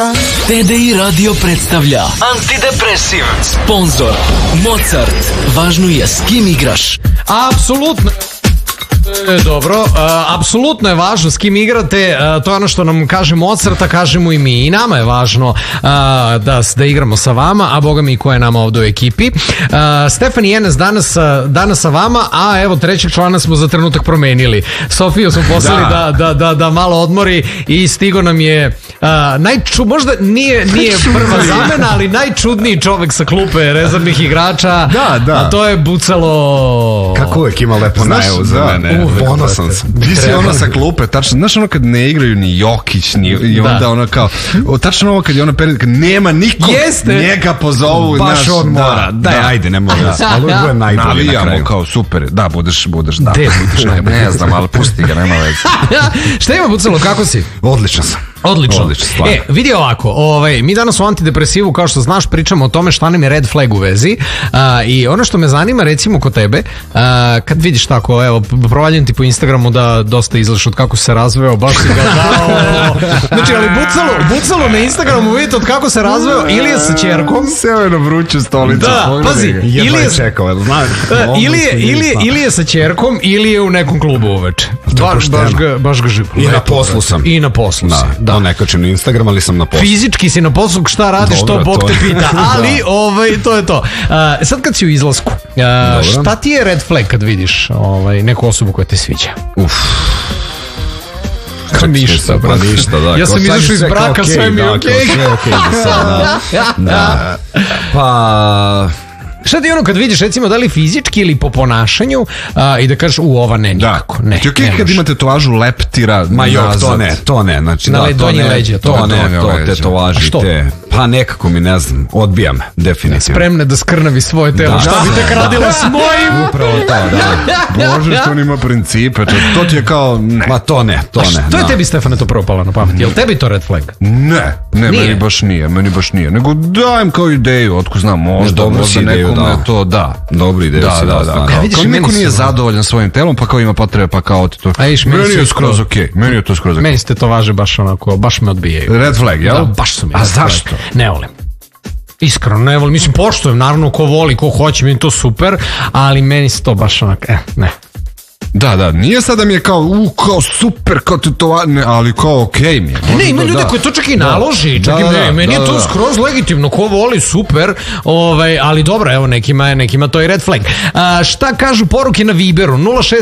TDI Radio predstavlja Antidepresiv. Sponzor Mozart. Važno je s kim igraš. Apsolutno. Dobro, apsolutno je važno s kim igrate, to je ono što nam kaže Mozart, a kažemo i mi. I nama je važno da igramo sa vama, a boga mi ko je nama ovdje u ekipi. Stefan i Enes danas sa vama, a evo trećeg člana smo za trenutak promenili. Sofiju smo poslali da malo odmori i stigo nam je možda nije prva zamena, ali najčudniji čovek sa klupe rezervnih igrača, a to je Bucalo. Kako uvijek ima lepo najavu za mene. Ponosan sam. Ti si ono sa klupe, tačno, znaš ono kad ne igraju ni Jokić, i onda ono kao, tačno ovo kad je ono period, kad nema nikog, njega pozovu. Baš on mora. Daj, ajde, ne mogu. Ali budem najbolji na kraju. Navijamo kao super, da, budeš, da. Gde budeš najbolji? Ne znam, ali pusti ga, nema veze. Šta ima, Bucalo, kako si? Odličan sam. Odlično. Vidi ovako, mi danas u Antidepresivu, kao što znaš, pričamo o tome šta nam je red flag u vezi, i ono što me zanima, recimo kod tebe, kad vidiš tako, evo, provaljujem ti po Instagramu da dosta izlaš od kako se razveo, baš si ga dao. Znači, ali Bucalo na Instagramu vidite od kako se razveo, ili je sa ćerkom. Seo je na vruću stolicu. Da, pazi, ili je sa ćerkom, ili je u nekom klubu uveče. Baš ga živo. I na poslu sam. I na poslu si. Da, ne kačem na Instagram, ali sam na poslu. Fizički si na poslu, šta radiš, to Bog te pita. Ali, to je to. Sad kad si u izlasku, šta ti je red flag kad vidiš neku osobu koja te sviđa? Ništa, da. Ja sam izašao iz braka, sve mi je okej. Sve je okej do sada. Da. Pa... Šta ti ono kad vidiš, recimo, da li fizički ili po ponašanju, i da kažeš, ova ne, nikako, ne. Ti okej kad ima tetovažu leptira nazad? To ne, znači na donje leđe, to tetovaži te. Pa nekako mi, ne znam, odbijam, definitivno. Spremne da skrnavi svoje telo, šta bi tek radila s mojim? Upravo to, da. Bože, što on ima principe, to ti je kao, ne. Ma to ne. Što je tebi, Stefane, to prvo palo na pamet? Je li tebi to red flag? Ne, meni baš nije. Nego dajem kao ideju, otko znam, možda nekome to, da. Dobru ideju si da. Kao niko nije zadovoljan svojim telom, pa kao ima potrebe, pa kao ti to. Meni je skroz okej. Meni ste to važe baš onako, baš me odbijaju. Red flag, jel? Da, baš su mi. A zašto? Ne volim. Iskreno ne volim. Mislim, poštujem, naravno, ko voli, ko hoće, meni to super, ali meni se to baš onak, ne. Da, nije sad da mi je kao super, kao tetovane, ali kao okej mi je. Ne, ima ljude koji to čak i naloži, meni je to skroz legitimno, ko voli, super, ali dobro, evo, nekima to je red flag. Šta kažu poruke na Viberu?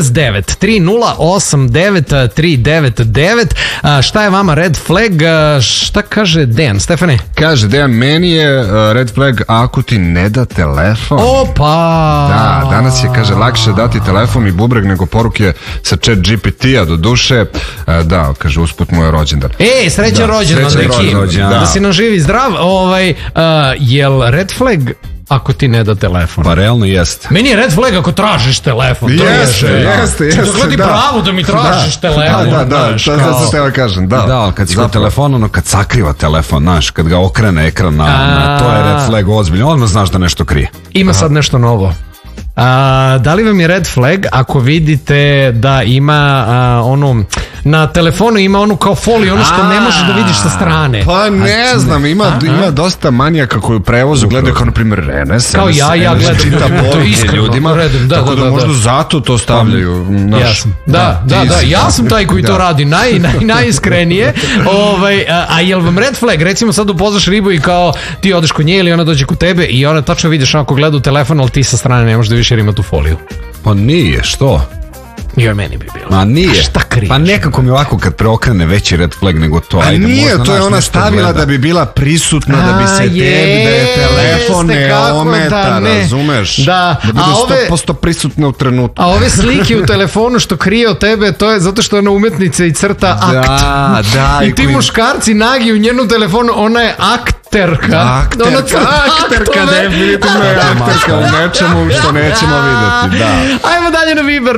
069-3089-399. Šta je vama red flag? Šta kaže Dejan? Stefane? Kaže Dejan, meni je red flag ako ti ne da telefon. Opa! Da, danas je, kaže, lakše dati telefon i bubreg nego poruke sa chat GPT-a, do duše. Da, kaže, usput mu je rođendan. Srećan rođendan, deki. Da si nam živi zdrav. Jel red flag ako ti ne da telefon? Pa realno jeste. Meni je red flag ako tražiš telefon. Jeste. Dakle ti pravo da mi tražiš telefon. Da, što se teba kažem. Da, kad si kod telefona, ono kad sakriva telefon, znaš, kad ga okrene ekran to je red flag ozbiljno, odmah znaš da nešto krije. Ima sad nešto novo. Da li vam je red flag ako vidite da ima na telefonu ima onu kao foliju, ono što ne možeš da vidiš sa strane? Pa ne znam, ima dosta manijaka koji u prevozu gledaju, kao na primjer Renes. Kao ja gledam. Čita poruke ljudima, tako da možda zato to stavljaju. Da, ja sam taj koji to radi najiskrenije. A jel vam red flag, recimo sad upoznaš ribu i kao ti odeš kod nje ili ona dođe kod tebe i ona tačno vidiš ako gleda u telefon, ali ti sa strane ne možeš da više jer ima tu foliju. Pa nije, što? Joj, meni bi bilo. Ma nije. Šta kriješ? Pa nekako mi ovako kad preokrene veći red flag nego to. A nije, to je ona stavila da bi bila prisutna, da bi se tebi, da je telefon ne ometa, razumeš? Da. Da bude 100% prisutna u trenutku. A ove slike u telefonu što krije od tebe, to je zato što ona umetnica i crta akt. Da. I ti muškarci nagi u njenu telefonu, ona je akt Akterka, definitivno je akterka u nečemu što nećemo vidjeti, da. Ajmo dalje na Viber,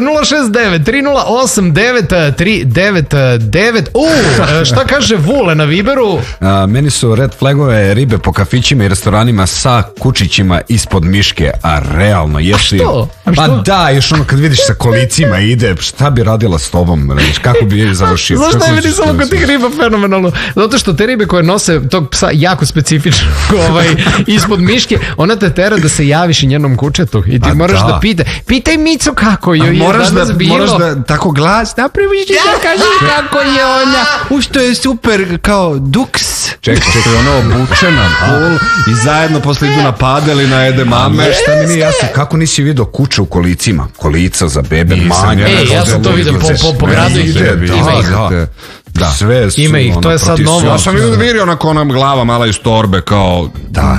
069-308-939. Šta kaže Vule na Viberu? Meni su red flagove ribe po kafićima i restoranima sa kučićima ispod miške, a realno jesu... Pa da, još ono kad vidiš sa kolicima ide, šta bi radila s tobom, kako bi je završio? Zašto je meni samo kod tih riba fenomenalno? Zato što te ribe koje nose tog psa jako specifično ispod miške, ona te tera da se javiš i njenom kučetu i ti moraš da pitaj Mico kako joj je danas bilo. Moraš da tako glas napraviš i da kažeš kako je ona. Što je super, kao duks. Čekaj, ona obučena, cool, i zajedno posle idu na padeli na edemame. Šta mi nije jasno, kako nisi vidio kuće u kolicima? Kolica za bebe, manje. Ja sam to vidio po gradu. Ima ih. Da. Sve su ima ih, to je sad novo. Ja sam vidio onako nam glava mala iz torbe kao da,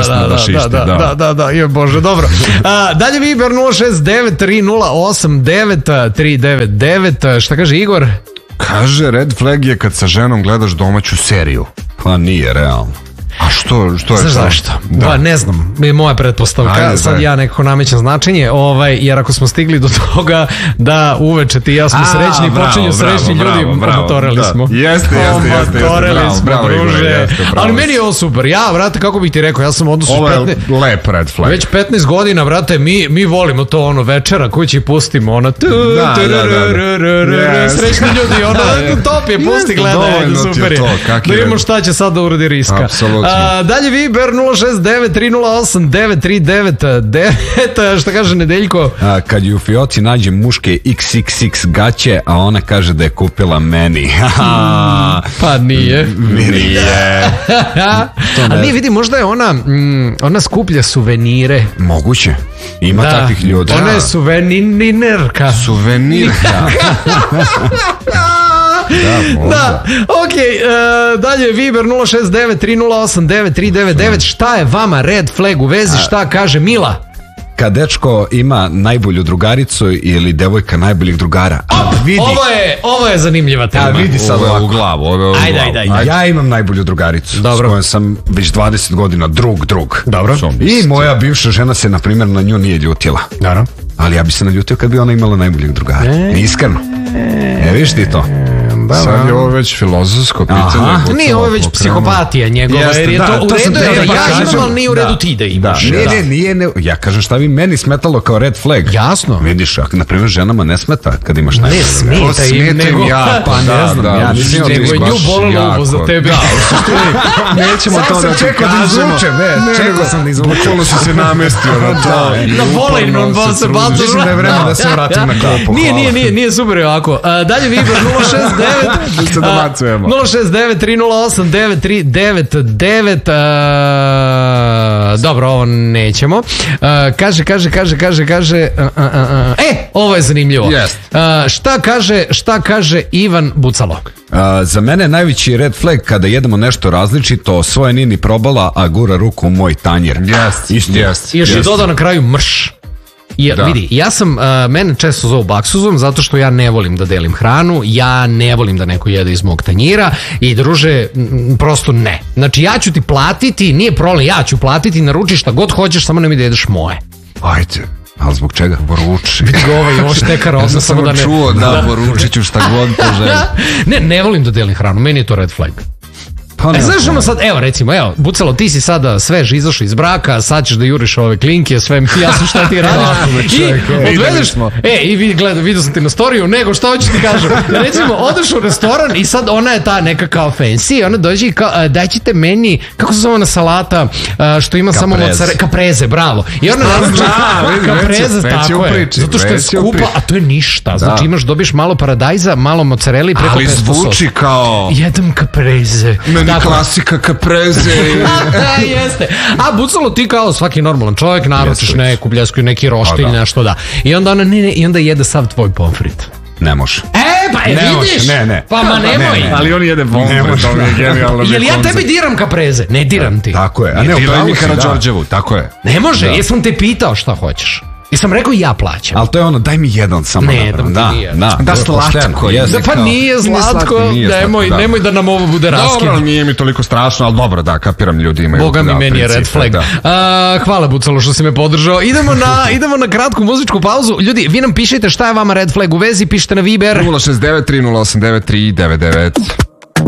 je bože, dobro. Dalje Viber 069-308-939. Šta kaže Igor? Kaže, red flag je kad sa ženom gledaš domaću seriju. Pa nije realno. A što je to? Znaš zašto? Da, ne znam, moja pretpostavka, sad ja nekako namećem značenje, jer ako smo stigli do toga da uveče ti i ja smo srećni, počinju srećni ljudi, motoreli smo. Jeste. Motoreli smo, druže. Ali meni je ovo super, ja, vrate, kako bih ti rekao, ja sam odnosu... Ovo je lep red flag. Već 15 godina, vrate, mi volimo to ono večera, koji će pustimo, ono... Srećni ljudi, ono, top je, pusti, gledaj, super je. Da vidimo šta će sad da uradi Riska. Dalje Viber 069-308-939. Šta kaže Nedeljko? Kad ju u fioci nađe muške XXX gaće, a ona kaže da je kupila meni. Pa nije. A nije, vidi, možda je ona skuplja suvenire. Moguće. Ima takvih ljudi. Ona je suvenirka. Da, okej, dalje Viber 069-308-939. Šta je vama red flag u vezi, šta kaže Mila? Kad dečko ima najbolju drugaricu ili devojka najboljih drugara. Ovo je zanimljiva tema. Vidi sad u glavu. Ajde. Ja imam najbolju drugaricu s kojom sam već 20 godina drug. Dobro. I moja bivša žena se, na primjer, na nju nije ljutila. Naravno. Ali ja bi se naljutio kad bi ona imala najboljeg drugara. Iskreno. Vidiš ti to? Sad je ovo već filozofsko pitanje. Nije, ovo je već psihopatija njegova, jer je to u redu, ja imam, ali nije u redu ti da imaš. Nije, ja kažem šta bi meni smetalo kao red flag. Jasno. Vidiš, na primjer ženama ne smeta kad imaš najbolje. Ne smeta im, nego ja, pa ne znam, ja nisam nego je nju bolelo uvo za tebe. Nećemo to da ti kažemo. Čekao sam da izvučem. Bukvalno si se namestio na to. Na volim, on vam se bacio. Mislim da je vreme da se vratim na klopu. Nije super je ovako. Dalje Viber 069-308-939. Dobro, ovo nećemo. Kaže. Ovo je zanimljivo. Šta kaže Ivan Bucalo? Za mene je najveći red flag kada jedemo nešto različito, svoje nije ni probala, a gura ruku u moj tanjir. I još je dodao na kraju mrš. Vidi, ja sam, mene često zovu baksuzom zato što ja ne volim da delim hranu, ja ne volim da neko jede iz mog tanjira i druže, prosto ne. Znači ja ću ti platiti, nije problem, ja ću platiti, naruči šta god hoćeš, samo ne mi da jedeš moje. Ajde. Ali zbog čega? Boruči. Vidi ga ovaj, ovo štekara. Ja sam samo čuo, boručit ću šta god poželim. Ne volim da delim hranu, meni je to red flag. Znaš ono sad, recimo, Bucalo, ti si sada svež izašao iz braka, sad ćeš da juriš ove klinke, sve mi jasno šta ti radiš. I odvedeš, i vidio sam ti na storiju, nego šta hoćeš ti kažem. Recimo, odeš u restoran i sad ona je ta neka kao fancy, ona dođe i kao, dajte meni, kako se zove ona salata, što ima samo mozzarella, caprese, bravo. I ona naruči caprese, tako je, zato što je skupa, a to je ništa. Znači dobiješ malo paradajza, malo mozzarella i preko pesto sos. Ali zvuči kao... Jedem caprese. Klasika caprese. Jeste. A Bucalo, ti kao svaki normalan čovjek naručiš neku bljesku, neki roštilj, nešto da. I onda ona i onda jede sav tvoj pomfrit. Ne može. Vidiš? Ne. Pa nemoj. Ali on jede pomfrit, to mi je genijalno. Jel ja tebi diram caprese? Ne diram ti. Tako je. A ne, upravi mi Karadžorđevu, tako je. Ne može, jesam te pitao šta hoćeš. I sam rekao ja plaćam. Ali to je ono, daj mi jedan samo. Ne, da slatko je. Pa nije slatko, nemoj da nam ovo bude raskid. Dobro, nije mi toliko strašno, ali dobro, da, kapiram, ljudi imaju. Boga mi, meni je red flag. Hvala Bucalo što si me podržao. Idemo na kratku muzičku pauzu. Ljudi, vi nam pišite šta je vama red flag u vezi, pišite na Viber 069 3089 399.